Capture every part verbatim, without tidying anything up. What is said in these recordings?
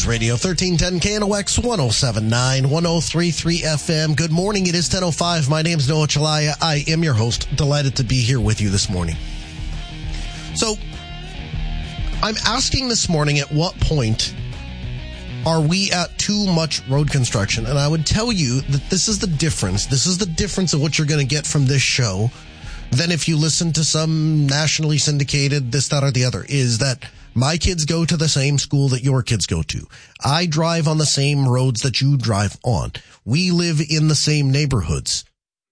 News Radio thirteen ten K N O X one oh seven point nine, one oh three point three F M. Good morning. It is ten oh five. My name's Noah Chalaya. I am your host. Delighted to be here with you this morning. So, I'm asking this morning, at what point are we at too much road construction? And I would tell you that this is the difference. This is the difference of what you're going to get from this show than if you listen to some nationally syndicated this, that, or the other, is that my kids go to the same school that your kids go to. I drive on the same roads that you drive on. We live in the same neighborhoods.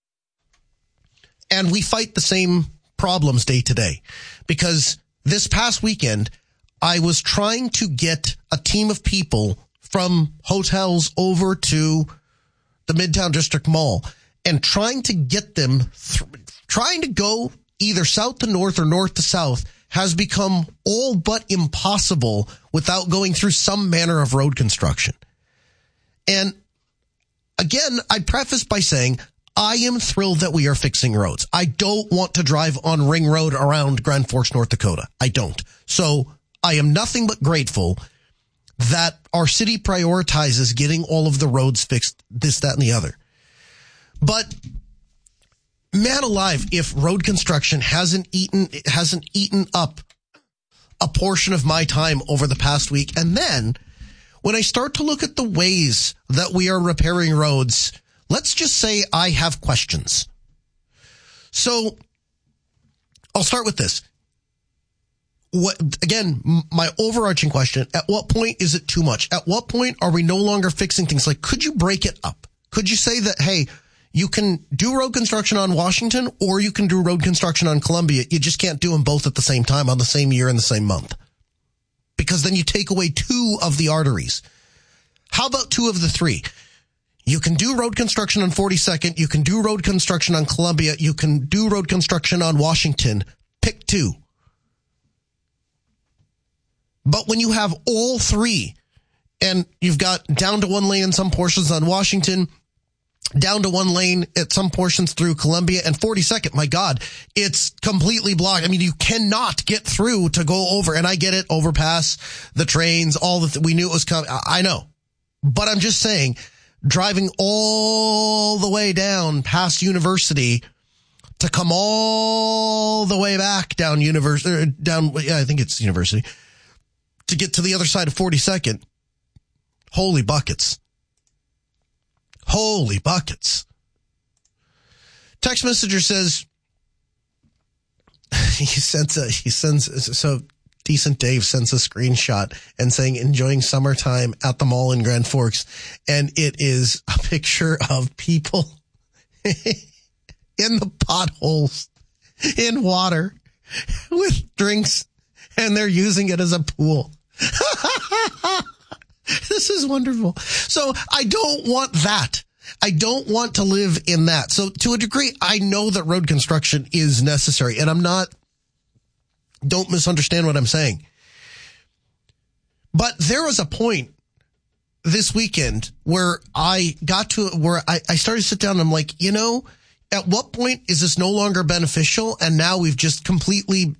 And we fight the same problems day to day. Because this past weekend, I was trying to get a team of people from hotels over to the Midtown District Mall and trying to get them, th- trying to go either south to north or north to south has become all but impossible without going through some manner of road construction. And again, I preface by saying I am thrilled that we are fixing roads. I don't want to drive on Ring Road around Grand Forks, North Dakota. I don't. So I am nothing but grateful that our city prioritizes getting all of the roads fixed, this, that, and the other. But man alive, if road construction hasn't eaten, hasn't eaten up a portion of my time over the past week. And then when I start to look at the ways that we are repairing roads, let's just say I have questions. So I'll start with this. What, again, my overarching question, at what point is it too much? At what point are we no longer fixing things? Like, could you break it up? Could you say that, hey, you can do road construction on Washington or you can do road construction on Columbia. You just can't do them both at the same time on the same year and the same month. Because then you take away two of the arteries. How about two of the three? You can do road construction on forty-second. You can do road construction on Columbia. You can do road construction on Washington. Pick two. But when you have all three and you've got down to one lane in some portions on Washington, down to one lane at some portions through Columbia, and forty-second, my God, it's completely blocked. I mean, you cannot get through to go over. And I get it, overpass, the trains, all the, th- we knew it was coming. I-, I know. But I'm just saying, driving all the way down past University to come all the way back down University, down, yeah, I think it's University, to get to the other side of forty-second. Holy buckets. Holy buckets. Text messenger says, he sends a, he sends, so Decent Dave sends a screenshot and saying, enjoying summertime at the mall in Grand Forks. And it is a picture of people in the potholes in water with drinks, and they're using it as a pool. This is wonderful. So I don't want that. I don't want to live in that. So to a degree, I know that road construction is necessary, and I'm not, don't misunderstand what I'm saying. But there was a point this weekend where I got to, where I, I started to sit down and I'm like, you know, at what point is this no longer beneficial? And now we've just completely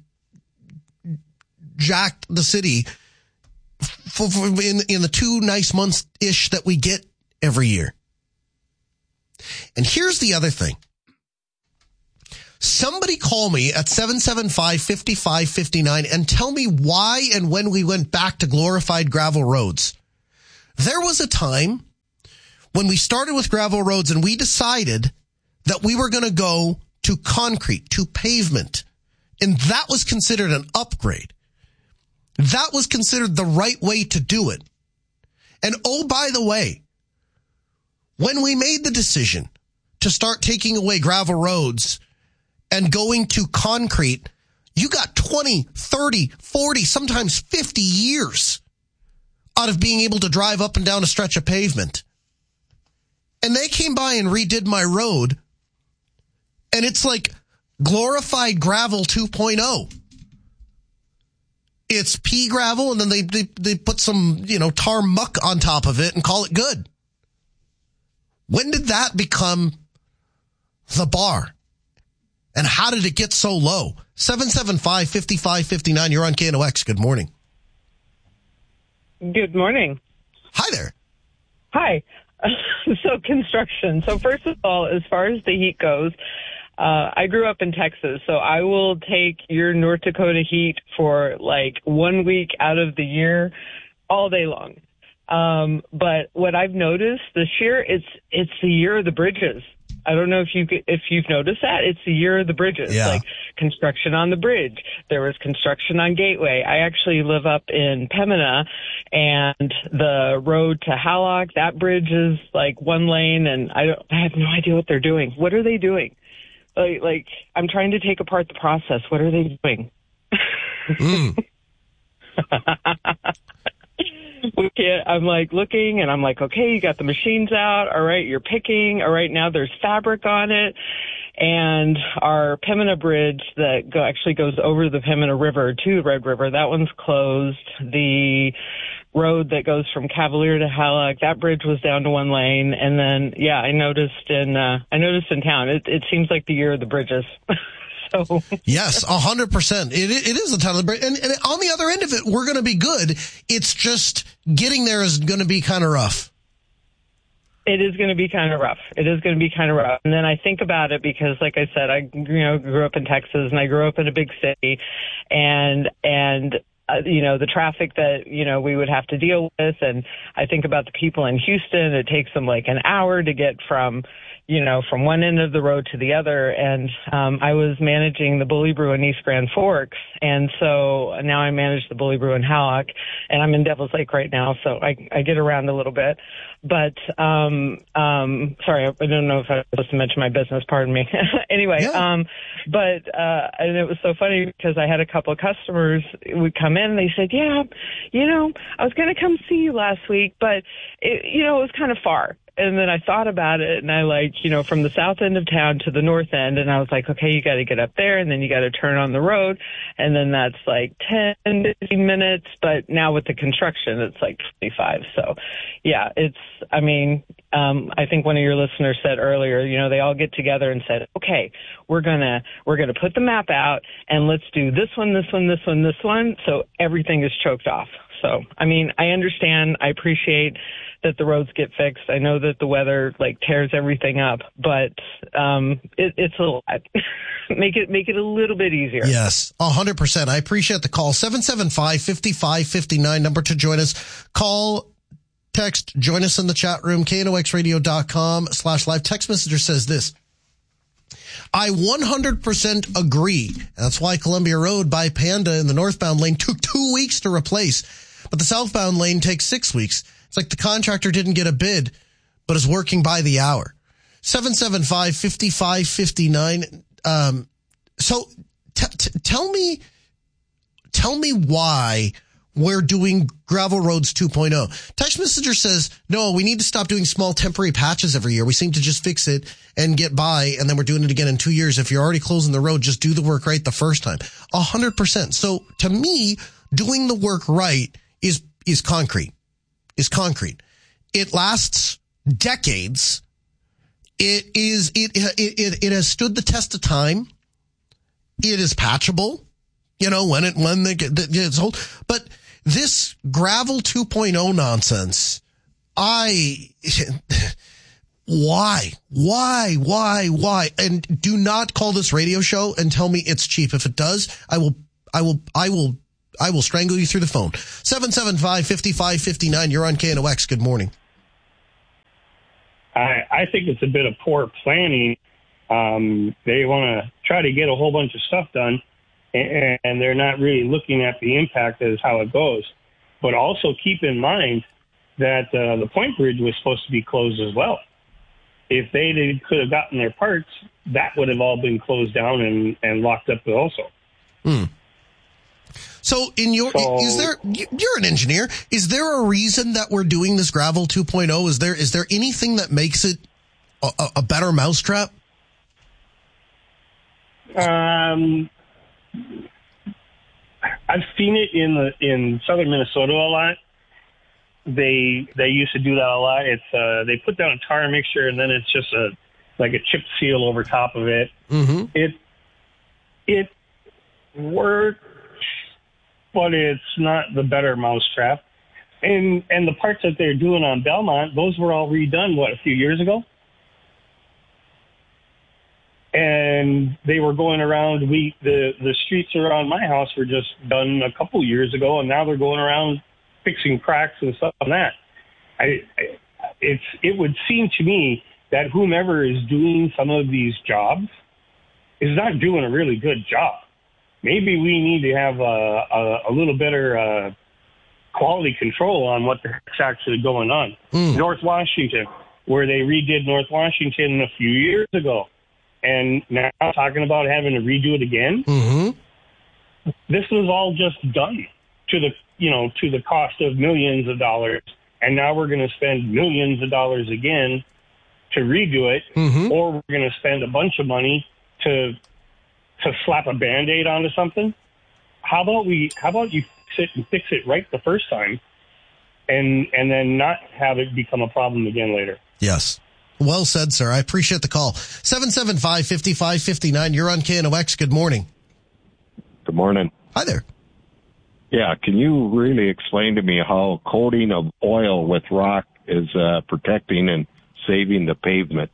jacked the city For, for in, in the two nice months-ish that we get every year. And here's the other thing. Somebody call me at seven seven five, five five five nine and tell me why and when we went back to glorified gravel roads. There was a time when we started with gravel roads and we decided that we were going to go to concrete, to pavement. And that was considered an upgrade. That was considered the right way to do it. And oh, by the way, when we made the decision to start taking away gravel roads and going to concrete, you got twenty, thirty, forty, sometimes fifty years out of being able to drive up and down a stretch of pavement. And they came by and redid my road, and it's like glorified gravel two point oh. It's pea gravel, and then they, they they put some, you know, tar muck on top of it and call it good. When did that become the bar? And how did it get so low? seven seven five, five five five nine, you're on K N O X. Good morning. Good morning. Hi. So construction. So first of all, as far as the heat goes, uh, I grew up in Texas, so I will take your North Dakota heat for like one week out of the year all day long. Um, but what I've noticed this year, it's it's the year of the bridges. I don't know if you if you've noticed that. It's the year of the bridges, yeah. like construction on the bridge. There was construction on Gateway. I actually live up in Pembina, and the road to Hallock, that bridge is like one lane, and I don't, I have no idea what they're doing. What are they doing? Like, like I'm trying to take apart the process. What are they doing? Mm. We can't, I'm like looking and I'm like, okay, you got the machines out. All right, you're picking. All right, now there's fabric on it. And our Pembina Bridge that go, actually goes over the Pembina River to Red River, that one's closed. The road that goes from Cavalier to Hallock, that bridge was down to one lane. And then, yeah, I noticed in, uh, I noticed in town, it, it seems like the year of the bridges. So. Yes, a hundred percent. It it is the time of the break, and, and on the other end of it, we're going to be good. It's just getting there is going to be kind of rough. It is going to be kind of rough. It is going to be kind of rough. And then I think about it because, like I said, I you know grew up in Texas and I grew up in a big city, and and. Uh, you know, the traffic that, you know, we would have to deal with. And I think about the people in Houston. It takes them like an hour to get from, you know, from one end of the road to the other. And um, I was managing the Bully Brew in East Grand Forks. And so now I manage the Bully Brew in Hallock. And I'm in Devil's Lake right now, so I, I get around a little bit. But, um, um, sorry, I don't know if I was supposed to mention my business, pardon me. Anyway, yeah. um, but, uh, and it was so funny because I had a couple of customers would come in and they said, yeah, you know, I was going to come see you last week, but it, you know, it was kind of far. And then I thought about it, and I like, you know, from the south end of town to the north end, and I was like, okay, you got to get up there, and then you got to turn on the road, and then that's like ten, fifteen minutes, but now with the construction, it's like twenty-five. So, yeah, it's, I mean, um, I think one of your listeners said earlier, you know, they all get together and said, okay, we're going to, we're going to put the map out, and let's do this one, this one, this one, this one, so everything is choked off. So, I mean, I understand, I appreciate that the roads get fixed. I know that the weather like tears everything up, but um, it, it's a lot. make it make it a little bit easier. Yes, a hundred percent. I appreciate the call. seven seven five, five five five nine, number to join us. Call, text, join us in the chat room, K N O X radio dot com slash live. Text messenger says this. I one hundred percent agree. That's why Columbia Road by Panda in the northbound lane took two weeks to replace, but the southbound lane takes six weeks. It's like the contractor didn't get a bid, but is working by the hour. seven seven five, five five five nine. Um, so t- t- tell me, tell me why we're doing gravel roads two point oh. Text messenger says, no, we need to stop doing small temporary patches every year. We seem to just fix it and get by, and then we're doing it again in two years. If you're already closing the road, just do the work right the first time. A hundred percent. So to me, doing the work right is, is concrete. is concrete. It lasts decades. It is, it, it, it has stood the test of time. It is patchable, you know, when it, when they get, it's old. But this gravel two point oh nonsense, I, why, why, why, why? And do not call this radio show and tell me it's cheap. If it does, I will, I will, I will, I will strangle you through the phone. seven seven five, five five five nine. You're on K N O X. Good morning. I, I think it's a bit of poor planning. Um, they want to try to get a whole bunch of stuff done, and, and they're not really looking at the impact as how it goes. But also keep in mind that uh, the Point Bridge was supposed to be closed as well. If they did, could have gotten their parts, that would have all been closed down and, and locked up also. Hmm. So in your, so, is there, you're an engineer. Is there a reason that we're doing this gravel two point oh? Is there, is there anything that makes it a, a better mousetrap? Um, I've seen it in the, in southern Minnesota a lot. They, they used to do that a lot. It's, uh, they put down a tar mixture and then it's just a, like a chip seal over top of it. Mm-hmm. It, it works, but it's not the better mousetrap. And and the parts that they're doing on Belmont, those were all redone, what, a few years ago? And they were going around, we the, the streets around my house were just done a couple years ago, and now they're going around fixing cracks and stuff on that. I, it's it would seem to me that whomever is doing some of these jobs is not doing a really good job. Maybe we need to have a, a, a little better uh, quality control on what the heck's actually going on. Mm. North Washington, where they redid North Washington a few years ago, and now talking about having to redo it again. Mm-hmm. This was all just done to the you know to the cost of millions of dollars, and now we're going to spend millions of dollars again to redo it, mm-hmm. or we're going to spend a bunch of money to to slap a Band-Aid onto something. How about we? How about you fix it and fix it right the first time, and and then not have it become a problem again later? Yes. Well said, sir. I appreciate the call. seven seven five, five five five nine. You're on K N O X. Good morning. Good morning. Hi there. Yeah, can you really explain to me how coating of oil with rock is uh, protecting and saving the pavement?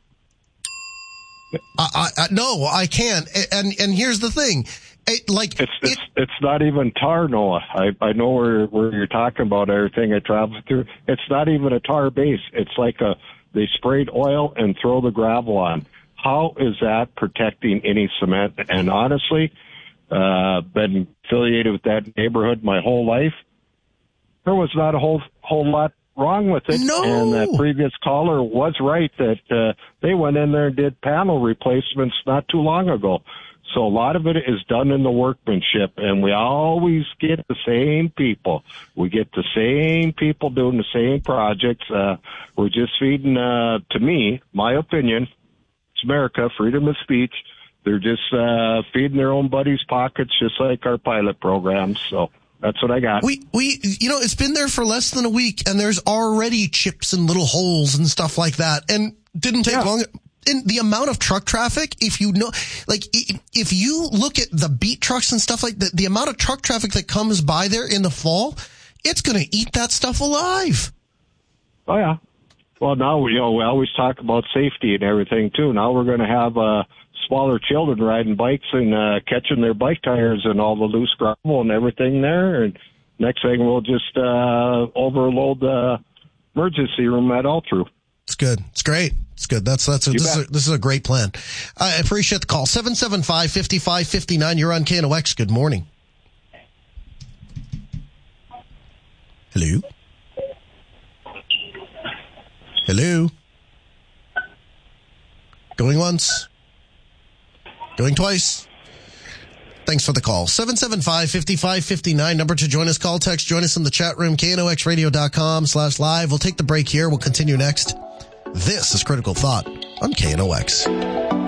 I, I, no, I can't. And and here's the thing. It, like it's, it's it, it's not even tar, Noah. I I know where where you're talking about everything I traveled through. It's not even a tar base. It's like a they sprayed oil and throw the gravel on. How is that protecting any cement? And honestly, uh, been affiliated with that neighborhood my whole life. There was not a whole whole lot wrong with it. No. And that previous caller was right that uh, they went in there and did panel replacements not too long ago. So a lot of it is done in the workmanship, and we always get the same people. We get the same people doing the same projects. Uh, we're just feeding, uh, to me, my opinion, it's America, freedom of speech. They're just uh, feeding their own buddies' pockets, just like our pilot programs. So that's what I got. We, we, you know, it's been there for less than a week, and there's already chips and little holes and stuff like that, and didn't take yeah. long. And the amount of truck traffic, if you know, like, if you look at the beat trucks and stuff like that, the amount of truck traffic that comes by there in the fall, it's going to eat that stuff alive. Oh, yeah. Well, now, you know, we always talk about safety and everything, too. Now we're going to have uh, smaller children riding bikes and uh, catching their bike tires and all the loose gravel and everything there. And next thing, we'll just uh, overload the emergency room at all through. It's good. It's great. It's good. That's, that's, a, this, is a, this is a great plan. I appreciate the call. seven seven five, five five five nine. You're on K N O X. Good morning. Hello? Hello? Going once? Going twice? Thanks for the call. seven seven five, five five five nine. Number to join us. Call, text, join us in the chat room. K N O X radio dot com slash live. We'll take the break here. We'll continue next. This is Critical Thought on K N O X.